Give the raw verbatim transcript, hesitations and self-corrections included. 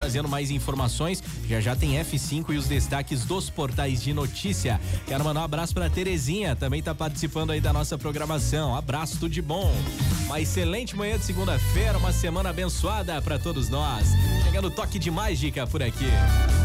trazendo mais informações. Já já tem F cinco e os destaques dos portais de notícia. Quero mandar um abraço pra Terezinha, também tá participando aí da nossa programação. Abraço, tudo de bom. Uma excelente manhã de segunda-feira, uma semana abençoada pra todos nós. Chegando o toque de mágica por aqui.